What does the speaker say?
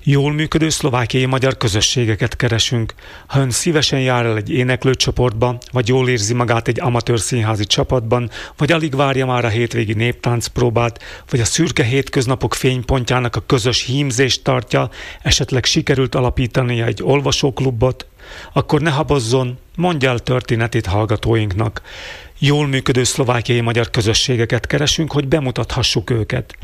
Jól működő szlovákiai magyar közösségeket keresünk. Ha ön szívesen jár el egy éneklőcsoportba, vagy jól érzi magát egy amatőr színházi csapatban, vagy alig várja már a hétvégi néptáncpróbát, vagy a szürke hétköznapok fénypontjának a közös hímzést tartja, esetleg sikerült alapítania egy olvasóklubot, akkor ne habozzon, mondja el történetét hallgatóinknak. Jól működő szlovákiai magyar közösségeket keresünk, hogy bemutathassuk őket.